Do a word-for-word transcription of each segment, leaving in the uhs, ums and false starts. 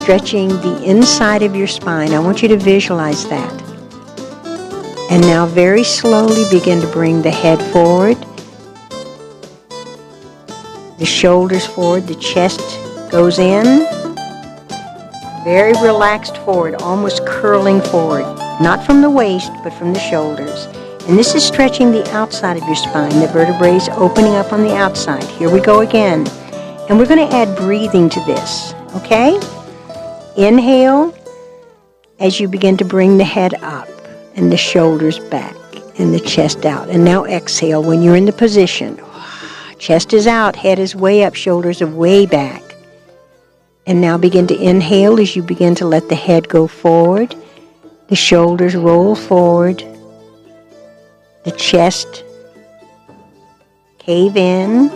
stretching the inside of your spine. I want you to visualize that. And now very slowly begin to bring the head forward, the shoulders forward, the chest goes in, very relaxed forward, almost curling forward, not from the waist, but from the shoulders. And this is stretching the outside of your spine, the vertebrae is opening up on the outside. Here we go again. And we're going to add breathing to this, okay? Inhale as you begin to bring the head up and the shoulders back and the chest out. And now exhale when you're in the position. Chest is out, head is way up, shoulders are way back. And now begin to inhale as you begin to let the head go forward. The shoulders roll forward. The chest cave in.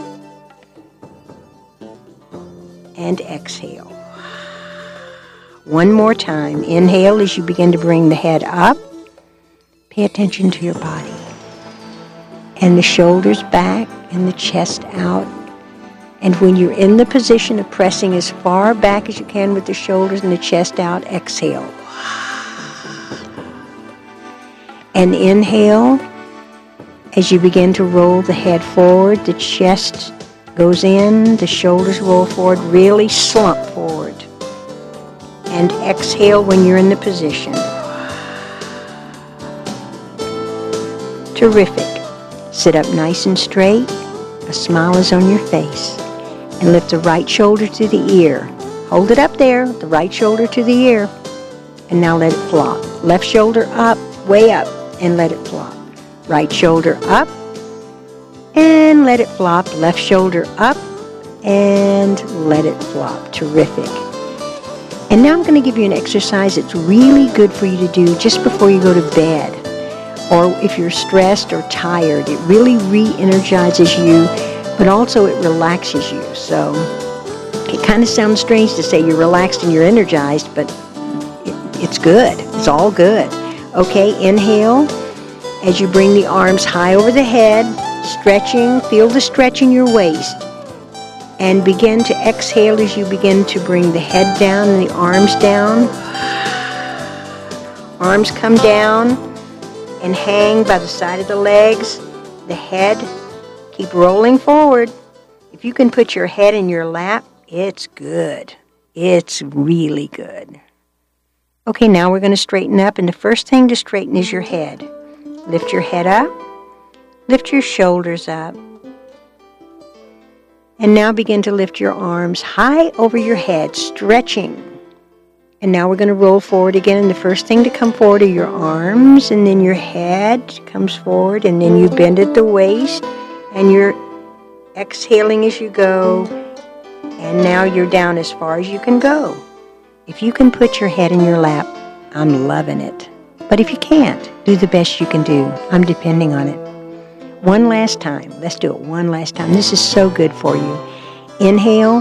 And exhale. One more time. Inhale as you begin to bring the head up. Pay attention to your body. And the shoulders back and the chest out. And when you're in the position of pressing as far back as you can with the shoulders and the chest out, exhale. And inhale as you begin to roll the head forward, the chest goes in, the shoulders roll forward, really slump forward. And exhale when you're in the position. Terrific. Sit up nice and straight. A smile is on your face. And lift the right shoulder to the ear. Hold it up there, the right shoulder to the ear. And now let it flop. Left shoulder up, way up, and let it flop. Right shoulder up, and let it flop. Left shoulder up, and let it flop. Terrific. And now I'm going to give you an exercise that's really good for you to do just before you go to bed. Or if you're stressed or tired, it really re-energizes you, but also it relaxes you. So it kind of sounds strange to say you're relaxed and you're energized, but it, it's good. It's all good. Okay, inhale as you bring the arms high over the head, stretching. Feel the stretch in your waist. And begin to exhale as you begin to bring the head down and the arms down. Arms come down and hang by the side of the legs. The head, keep rolling forward. If you can put your head in your lap, it's good. It's really good. Okay, now we're going to straighten up, and the first thing to straighten is your head. Lift your head up. Lift your shoulders up. And now begin to lift your arms high over your head, stretching. And now we're going to roll forward again, and the first thing to come forward are your arms, and then your head comes forward, and then you bend at the waist, and you're exhaling as you go, and now you're down as far as you can go. If you can put your head in your lap, I'm loving it. But if you can't, do the best you can do. I'm depending on it. One last time. Let's do it one last time. This is so good for you. Inhale.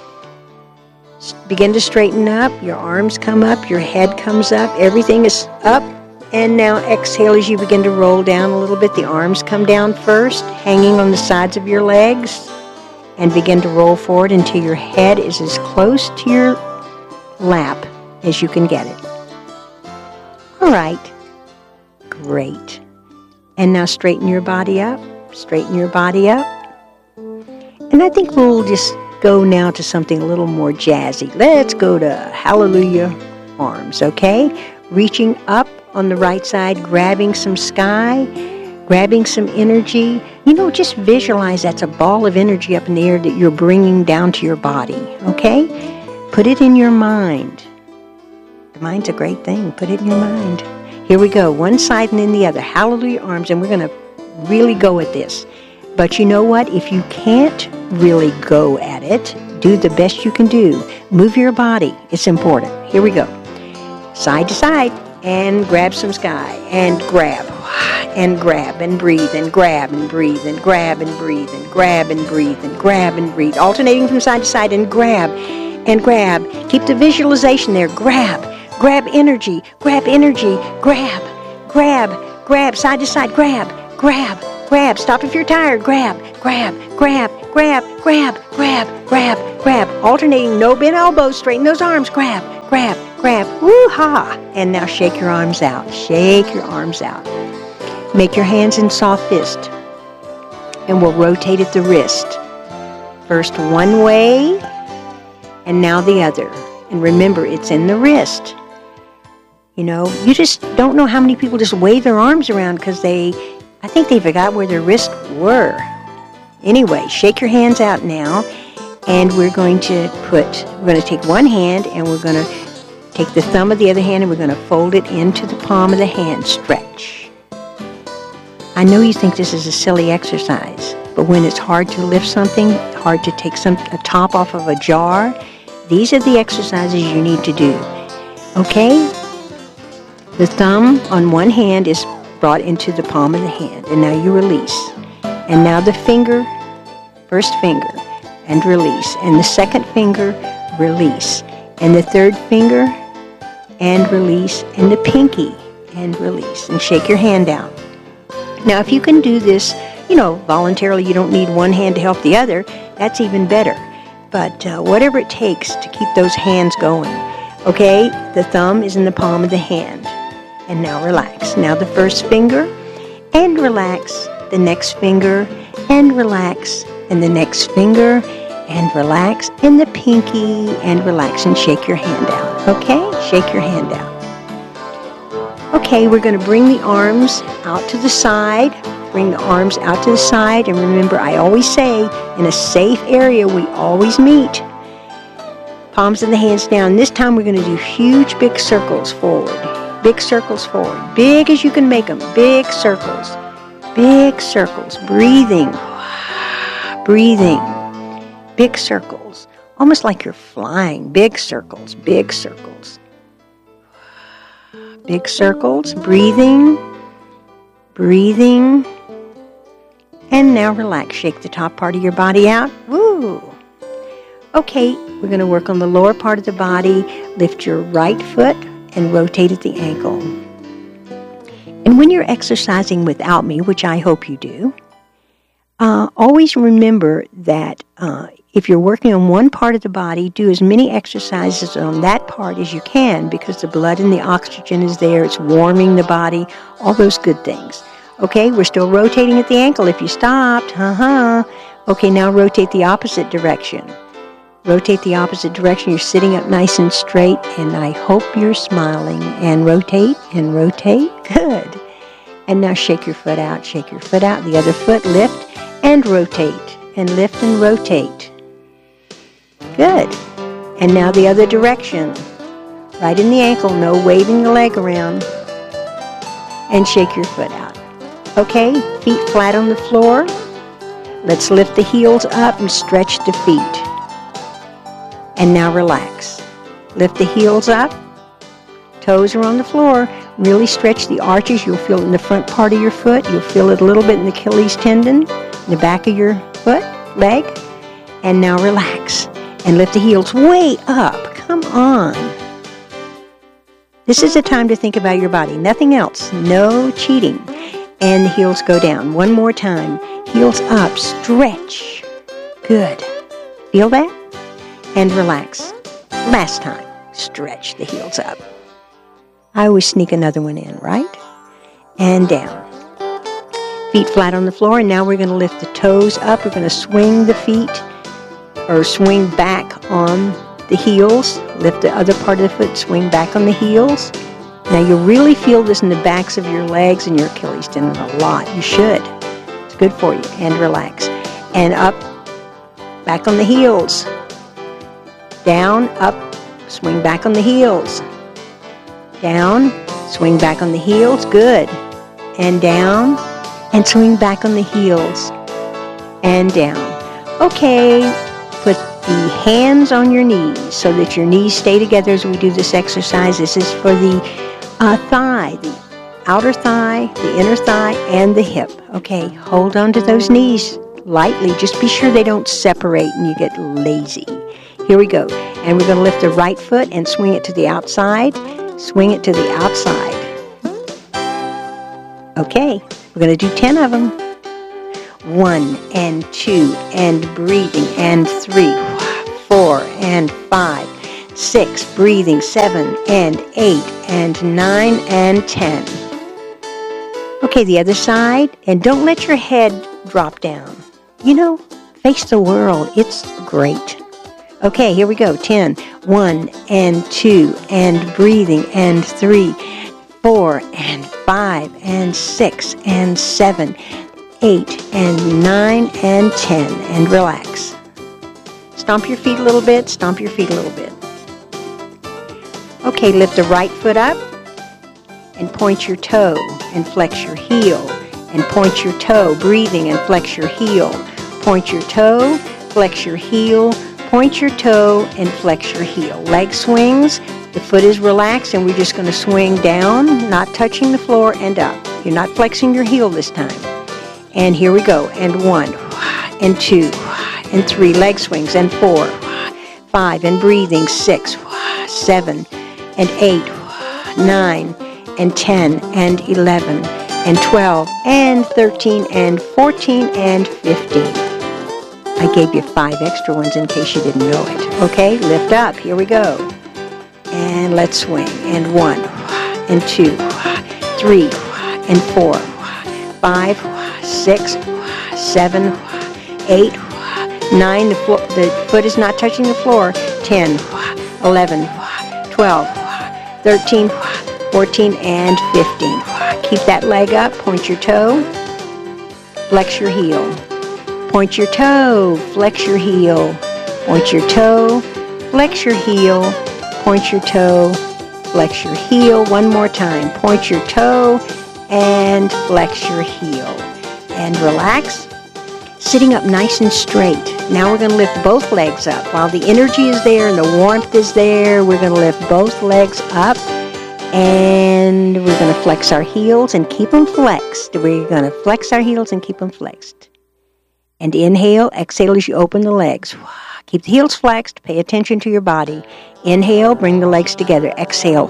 Begin to straighten up. Your arms come up. Your head comes up. Everything is up. And now exhale as you begin to roll down a little bit. The arms come down first, hanging on the sides of your legs. And begin to roll forward until your head is as close to your lap as you can get it. All right. Great. And now straighten your body up. Straighten your body up. And I think we'll just go now to something a little more jazzy. Let's go to Hallelujah Arms, okay? Reaching up on the right side, grabbing some sky, grabbing some energy. You know, just visualize that's a ball of energy up in the air that you're bringing down to your body, okay? Put it in your mind. The mind's a great thing. Put it in your mind. Here we go, one side and then the other. Hallelujah Arms, and we're going to really go at this. But you know what? If you can't really go at it, do the best you can do. Move your body. It's important. Here we go. Side to side, and grab some sky, and grab, and grab, and breathe, and grab, and breathe, and grab, and breathe, and grab, and breathe, and grab, and breathe. Alternating from side to side, and grab, and grab. Keep the visualization there. Grab. Grab energy. Grab energy. Grab. Grab. Grab. Side to side. Grab. Grab. Grab. Stop if you're tired. Grab. Grab. Grab. grab, grab, grab, grab, grab. Alternating, no bent elbows, straighten those arms. Grab, grab, grab. Woo-ha! And now shake your arms out. Shake your arms out. Make your hands in soft fist. And we'll rotate at the wrist. First one way, and now the other. And remember, it's in the wrist. You know, you just don't know how many people just wave their arms around because they, I think they forgot where their wrists were. Anyway, shake your hands out now, and we're going to put, we're going to take one hand, and we're going to take the thumb of the other hand, and we're going to fold it into the palm of the hand. Stretch. I know you think this is a silly exercise, but when it's hard to lift something, hard to take some a top off of a jar, these are the exercises you need to do. Okay? The thumb on one hand is brought into the palm of the hand, and now you release. And now the finger, first finger, and release. And the second finger, release. And the third finger, and release. And the pinky, and release. And shake your hand out. Now, if you can do this, you know, voluntarily, you don't need one hand to help the other, that's even better. But uh, whatever it takes to keep those hands going. Okay, the thumb is in the palm of the hand. And now relax. Now the first finger, and relax. The next finger, and relax. And the next finger, and relax. And the pinky, and relax. And shake your hand out. Okay? Shake your hand out. Okay, we're going to bring the arms out to the side. Bring the arms out to the side. And remember, I always say, in a safe area, we always meet. Palms of the hands down. This time we're going to do huge, big circles forward. Big circles forward. Big as you can make them. Big circles. Big circles. Breathing. Breathing. Big circles. Almost like you're flying. Big circles. Big circles. Big circles. Breathing. Breathing. And now relax. Shake the top part of your body out. Woo! Okay, we're going to work on the lower part of the body. Lift your right foot and rotate at the ankle. And when you're exercising without me, which I hope you do, uh, always remember that uh, if you're working on one part of the body, do as many exercises on that part as you can because the blood and the oxygen is there. It's warming the body, all those good things. Okay, we're still rotating at the ankle. If you stopped, uh-huh. Okay, now rotate the opposite direction. Rotate the opposite direction. You're sitting up nice and straight, and I hope you're smiling. And rotate, and rotate. Good. And now shake your foot out. Shake your foot out. The other foot, lift, and rotate. And lift and rotate. Good. And now the other direction. Right in the ankle. No waving the leg around. And shake your foot out. Okay, feet flat on the floor. Let's lift the heels up and stretch the feet. And now relax. Lift the heels up. Toes are on the floor. Really stretch the arches. You'll feel it in the front part of your foot. You'll feel it a little bit in the Achilles tendon, in the back of your foot, leg. And now relax. And lift the heels way up. Come on. This is a time to think about your body. Nothing else. No cheating. And the heels go down. One more time. Heels up. Stretch. Good. Feel that? And relax. Last time, stretch the heels up. I always sneak another one in, right? And down. Feet flat on the floor, and now we're going to lift the toes up. We're going to swing the feet, or swing back on the heels. Lift the other part of the foot, swing back on the heels. Now you'll really feel this in the backs of your legs and your Achilles tendon a lot. You should. It's good for you. And relax. And up, back on the heels. Down, up, swing back on the heels. Down, swing back on the heels. Good. And down, and swing back on the heels. And down. Okay, put the hands on your knees so that your knees stay together as we do this exercise. This is for the uh, thigh, the outer thigh, the inner thigh, and the hip. Okay, hold on to those knees lightly. Just be sure they don't separate and you get lazy. Here we go. And we're going to lift the right foot and swing it to the outside. Swing it to the outside. Okay, we're going to do ten of them. One and two and breathing and three, four and five, six, breathing, seven and eight and nine and ten. Okay, the other side, and don't let your head drop down. You know, face the world. It's great. Okay, here we go. Ten. One and two and breathing and three, four and five and six and seven, eight and nine and ten. And relax. Stomp your feet a little bit. Stomp your feet a little bit. Okay, lift the right foot up and point your toe and flex your heel. And point your toe, breathing, and flex your heel. Point your toe, flex your heel, point your toe, and flex your heel. Leg swings, the foot is relaxed, and we're just going to swing down, not touching the floor, and up. You're not flexing your heel this time. And here we go. And one, and two, and three, leg swings, and four, five, and breathing, six, seven, and eight, nine, and ten, and eleven, and twelve, and thirteen, and fourteen, and fifteen. I gave you five extra ones in case you didn't know it. Okay, lift up. Here we go. And let's swing. And one, and two, three, and four, five, six, seven, eight, nine. The, flo- the foot is not touching the floor. ten, eleven, twelve, thirteen, fourteen, and fifteen. Keep that leg up. Point your toe. Flex your heel. Point your toe. Flex your heel. Point your toe. Flex your heel. Point your toe. Flex your heel. One more time. Point your toe and flex your heel. And relax. Sitting up nice and straight. Now we're going to lift both legs up. While the energy is there and the warmth is there, we're going to lift both legs up. And we're going to flex our heels and keep them flexed. We're going to flex our heels and keep them flexed. And inhale, exhale as you open the legs. Keep the heels flexed. Pay attention to your body. Inhale, bring the legs together. Exhale.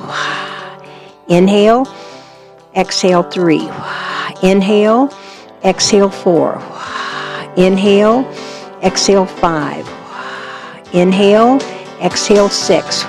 Inhale, exhale three. Inhale, exhale four. Inhale, exhale five. Inhale, exhale six.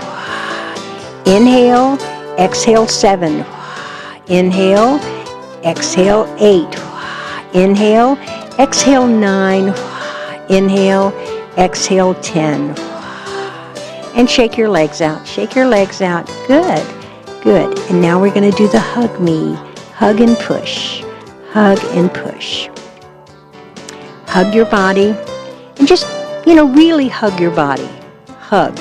Inhale, exhale seven. Inhale, exhale eight. Inhale, exhale nine. Inhale, exhale ten. And shake your legs out. Shake your legs out. Good. Good. And now we're going to do the hug me. Hug and push. Hug and push. Hug your body. And just, you know, really hug your body. Hug.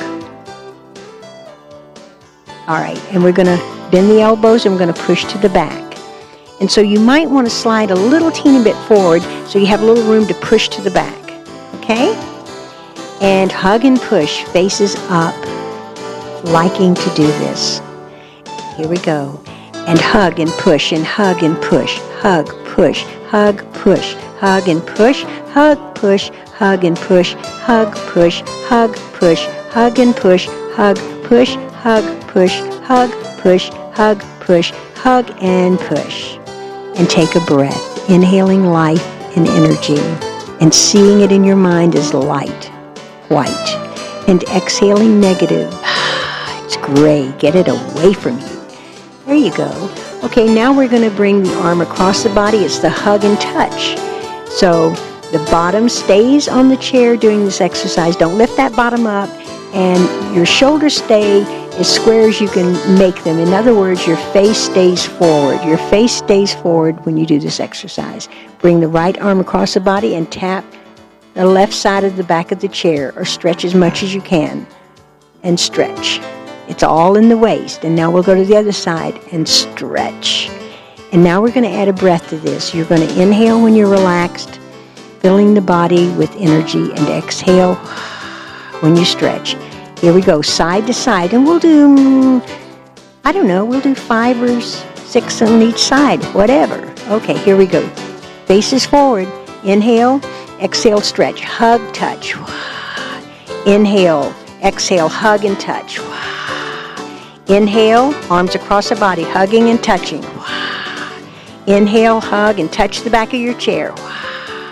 All right, and we're going to bend the elbows and we're going to push to the back. And so you might want to slide a little teeny bit forward so you have a little room to push to the back. Okay? And hug and push, faces up, liking to do this. Here we go. And hug and push and hug and push. Hug, push, hug, push, hug and push, hug, push, hug and push, hug, push, hug, push, hug and push, hug, push, hug, push, hug, push, hug, push, hug, and push. And take a breath, inhaling life and energy, and seeing it in your mind as light, white, and exhaling negative. It's gray. Get it away from you. There you go. Okay, now we're going to bring the arm across the body. It's the hug and touch. So the bottom stays on the chair during this exercise. Don't lift that bottom up, and your shoulders stay as square as you can make them. In other words, your face stays forward. Your face stays forward when you do this exercise. Bring the right arm across the body and tap the left side of the back of the chair, or stretch as much as you can. And stretch. It's all in the waist. And now we'll go to the other side and stretch. And now we're going to add a breath to this. You're going to inhale when you're relaxed, filling the body with energy, and exhale when you stretch. Here we go, side to side, and we'll do, I don't know, we'll do five or six on each side, whatever. Okay, here we go. Faces forward. Inhale, exhale, stretch, hug, touch. Inhale, exhale, hug and touch. Inhale, arms across the body, hugging and touching. Inhale, hug and touch the back of your chair.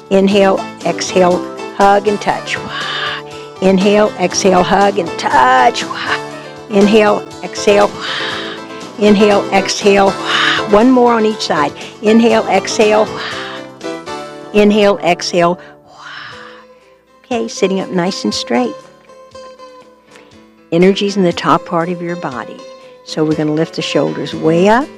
Inhale, exhale, hug and touch. Inhale, exhale, hug and touch. Inhale, exhale. Inhale, exhale. One more on each side. Inhale, exhale. Inhale, exhale. Okay, sitting up nice and straight. Energy's in the top part of your body. So we're going to lift the shoulders way up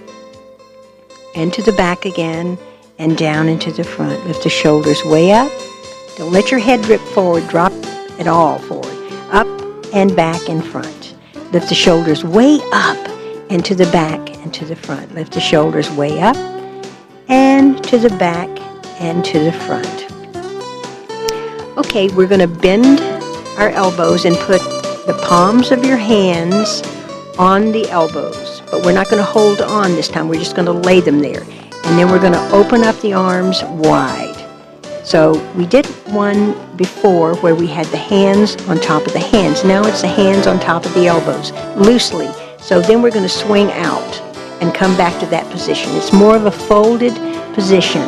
and to the back again and down into the front. Lift the shoulders way up. Don't let your head drip forward. Drop it all forward. Up and back and front. Lift the shoulders way up and to the back and to the front. Lift the shoulders way up and to the back and to the front. Okay, we're going to bend our elbows and put the palms of your hands on the elbows. But we're not going to hold on this time. We're just going to lay them there. And then we're going to open up the arms wide. So we did one before where we had the hands on top of the hands. Now it's the hands on top of the elbows, loosely. So then we're going to swing out and come back to that position. It's more of a folded position.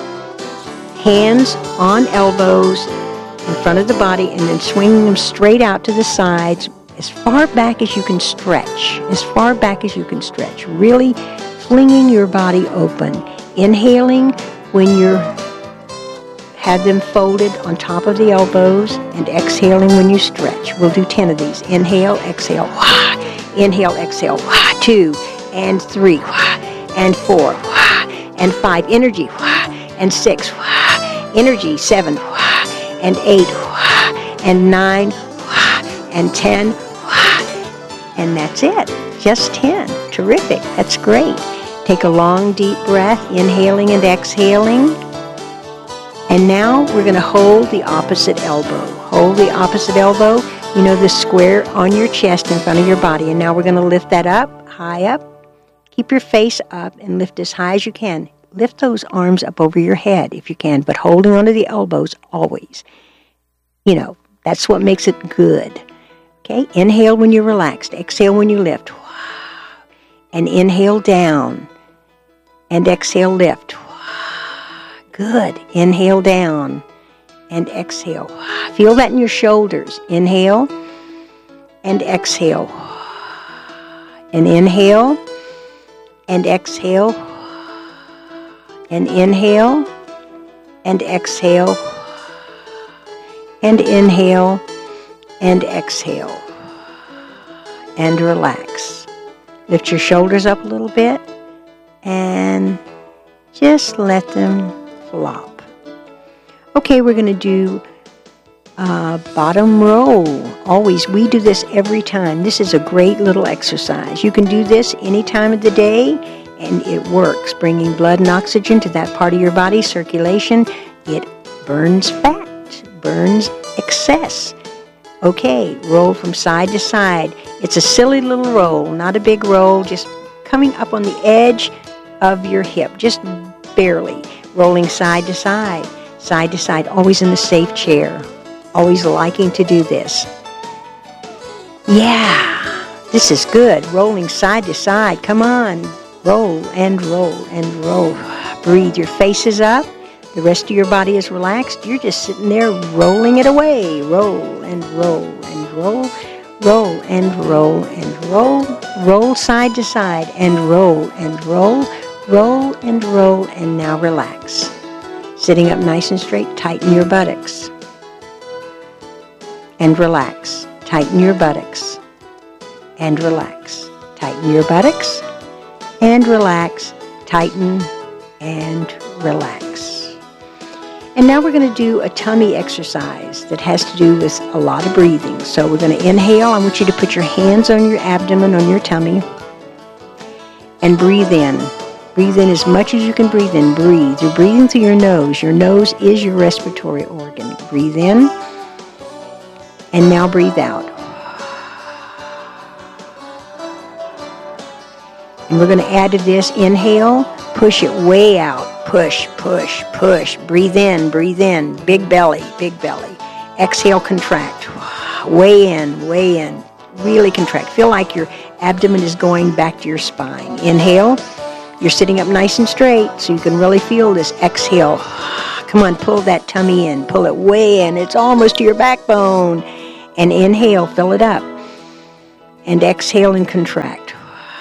Hands on elbows in front of the body and then swinging them straight out to the sides as far back as you can stretch. As far back as you can stretch. Really flinging your body open. Inhaling when you're have them folded on top of the elbows and exhaling when you stretch. We'll do ten of these. Inhale, exhale, wah. Inhale, exhale, wah. Two and three, wah. And four, wah. And five. Energy, wah. And six, wah. Energy, seven, wah. And eight, wah. And nine, wah. And ten, wah. And that's it. Just ten. Terrific. That's great. Take a long, deep breath, inhaling and exhaling. And now we're going to hold the opposite elbow. Hold the opposite elbow, you know, the square on your chest in front of your body. And now we're going to lift that up, high up. Keep your face up and lift as high as you can. Lift those arms up over your head if you can, but holding onto the elbows always. You know, that's what makes it good. Okay, inhale when you're relaxed. Exhale when you lift. And inhale down. And exhale, lift. Good. Inhale down and exhale. Feel that in your shoulders. Inhale and exhale. And inhale and exhale. And inhale and exhale. And inhale and exhale. And relax. Lift your shoulders up a little bit and just let them flop. Okay, we're going to do uh, bottom roll. Always, we do this every time. This is a great little exercise. You can do this any time of the day, and it works, bringing blood and oxygen to that part of your body, circulation. It burns fat, burns excess. Okay, roll from side to side. It's a silly little roll, not a big roll, just coming up on the edge of your hip, just barely. Rolling side to side, side to side, always in the safe chair. Always liking to do this. Yeah, this is good. Rolling side to side. Come on. Roll and roll and roll. Breathe. Your face is up. The rest of your body is relaxed. You're just sitting there rolling it away. Roll and roll and roll. Roll and roll and roll. Roll side to side and roll and roll. Roll and roll, and now relax. Sitting up nice and straight, tighten your buttocks. And relax. Tighten your buttocks. And relax. Tighten your buttocks. And relax. Tighten and relax. And now we're going to do a tummy exercise that has to do with a lot of breathing. So we're going to inhale. I want you to put your hands on your abdomen, on your tummy, and breathe in. Breathe in as much as you can breathe in. Breathe. You're breathing through your nose. Your nose is your respiratory organ. Breathe in. And now breathe out. And we're going to add to this. Inhale. Push it way out. Push, push, push. Breathe in, breathe in. Big belly, big belly. Exhale, contract. Way in, way in. Really contract. Feel like your abdomen is going back to your spine. Inhale. You're sitting up nice and straight, so you can really feel this. Exhale. Come on, pull that tummy in. Pull it way in. It's almost to your backbone. And inhale, fill it up. And exhale and contract.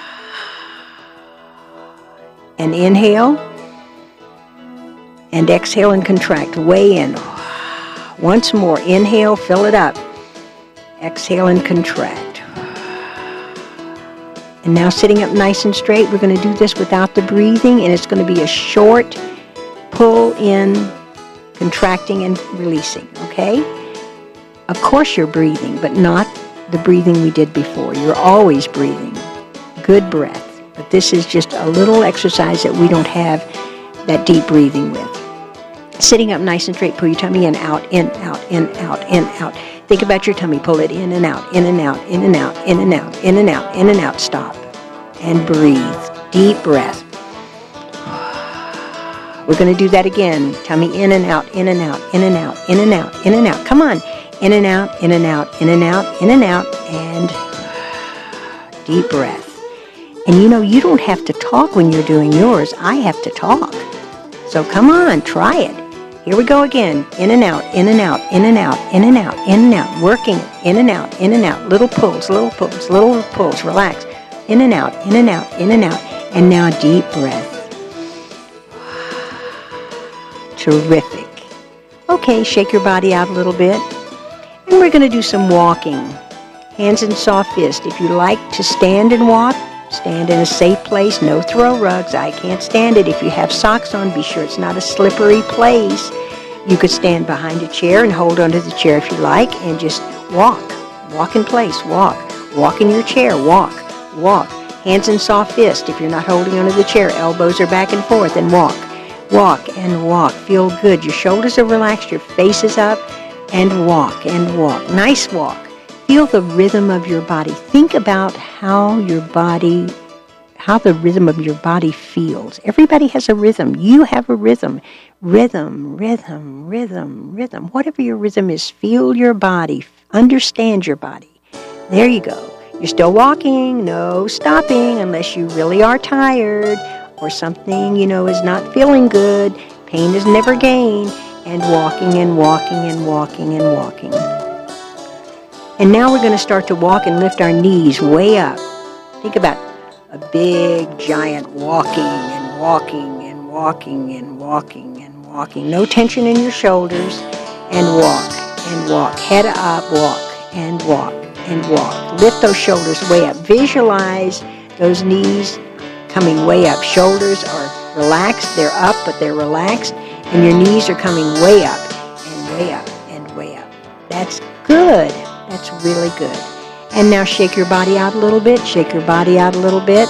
And inhale. And exhale and contract. Way in. Once more. Inhale, fill it up. Exhale and contract. And now sitting up nice and straight, we're going to do this without the breathing, and it's going to be a short pull in, contracting and releasing, okay? Of course you're breathing, but not the breathing we did before. You're always breathing. Good breath. But this is just a little exercise that we don't have that deep breathing with. Sitting up nice and straight, pull your tummy in, out, in, out, in, out, in, out. Think about your tummy. Pull it in and out, in and out, in and out, in and out, in and out, in and out. Stop. And breathe. Deep breath. We're going to do that again. Tummy in and out, in and out, in and out, in and out, in and out. Come on. In and out, in and out, in and out, in and out. And deep breath. And you know, you don't have to talk when you're doing yours. I have to talk. So come on, try it. Here we go again. In and out, in and out, in and out, in and out, in and out. Working in and out, in and out. Little pulls, little pulls, little pulls. Relax. In and out, in and out, in and out. And now deep breath. Terrific. Okay, shake your body out a little bit. And we're going to do some walking. Hands in soft fist. If you like to stand and walk, stand in a safe place. No throw rugs. I can't stand it. If you have socks on, be sure it's not a slippery place. You could stand behind a chair and hold onto the chair if you like and just walk. Walk in place. Walk. Walk in your chair. Walk. Walk. Hands in soft fist. If you're not holding onto the chair, elbows are back and forth, and walk. Walk and walk. Feel good. Your shoulders are relaxed. Your face is up. And walk and walk. Nice walk. Feel the rhythm of your body. Think about how your body, how the rhythm of your body feels. Everybody has a rhythm. You have a rhythm. Rhythm, rhythm, rhythm, rhythm. Whatever your rhythm is, feel your body. Understand your body. There you go. You're still walking. No stopping unless you really are tired or something, you know, is not feeling good. Pain is never gain. And walking and walking and walking and walking. And now we're going to start to walk and lift our knees way up. Think about a big, giant walking and walking and walking and walking and walking. No tension in your shoulders. And walk and walk. Head up, walk and walk and walk. Lift those shoulders way up. Visualize those knees coming way up. Shoulders are relaxed. They're up, but they're relaxed. And your knees are coming way up and way up and way up. That's good. That's really good. And now shake your body out a little bit. Shake your body out a little bit.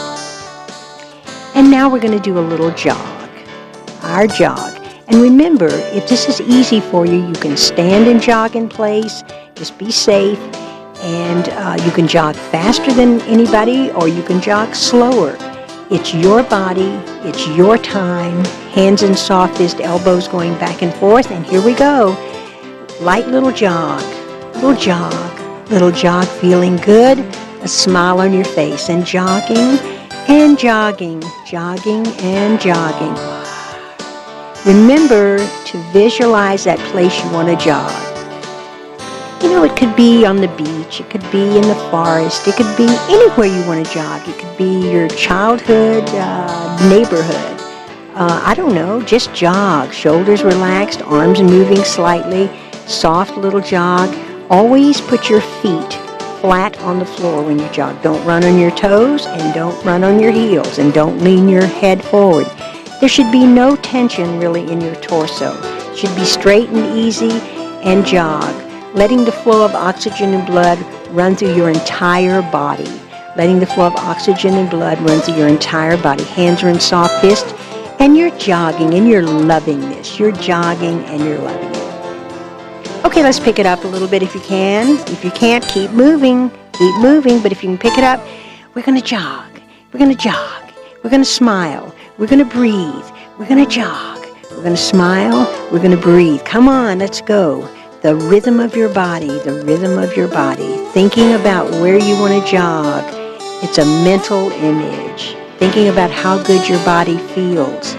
And now we're going to do a little jog. Our jog. And remember, if this is easy for you, you can stand and jog in place. Just be safe. And uh, you can jog faster than anybody, or you can jog slower. It's your body. It's your time. Hands in soft fist, elbows going back and forth. And here we go. Light little jog. Little jog. Little jog, feeling good. A smile on your face. And jogging and jogging. Jogging and jogging. Remember to visualize that place you want to jog. You know, it could be on the beach. It could be in the forest. It could be anywhere you want to jog. It could be your childhood uh, neighborhood. Uh, I don't know, just jog. Shoulders relaxed, arms moving slightly, soft little jog. Always put your feet flat on the floor when you jog. Don't run on your toes and don't run on your heels and don't lean your head forward. There should be no tension really in your torso. It should be straight and easy and jog. Letting the flow of oxygen and blood run through your entire body. Letting the flow of oxygen and blood run through your entire body. Hands are in soft fist. And you're jogging and you're loving this. You're jogging and you're loving it. Okay, let's pick it up a little bit if you can. If you can't, keep moving. Keep moving. But if you can pick it up, we're going to jog. We're going to jog. We're going to smile. We're going to breathe. We're going to jog. We're going to smile. We're going to breathe. Come on, let's go. The rhythm of your body. The rhythm of your body. Thinking about where you want to jog. It's a mental image. Thinking about how good your body feels.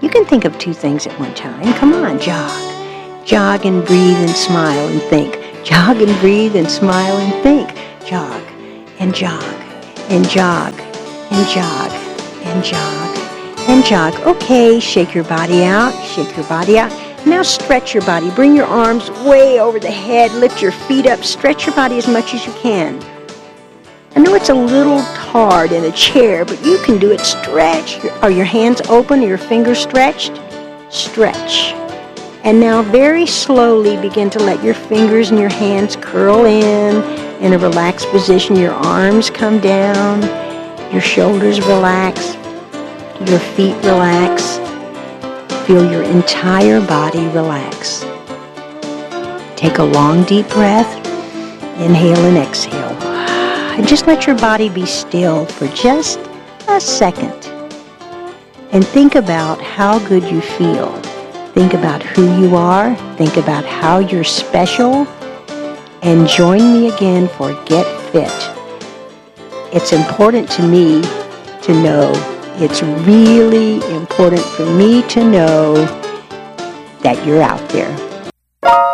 You can think of two things at one time. Come on, jog. Jog and breathe and smile and think. Jog and breathe and smile and think. Jog and jog and jog and jog and jog and jog. Okay, shake your body out. Shake your body out. Now stretch your body. Bring your arms way over the head. Lift your feet up. Stretch your body as much as you can. I know it's a little hard in a chair, but you can do it. Stretch. Are your hands open? Are your fingers stretched? Stretch. And now very slowly begin to let your fingers and your hands curl in in a relaxed position. Your arms come down. Your shoulders relax. Your feet relax. Feel your entire body relax. Take a long, deep breath. Inhale and exhale. And just let your body be still for just a second. And think about how good you feel. Think about who you are. Think about how you're special. And join me again for Get Fit. It's important to me to know, it's really important for me to know that you're out there.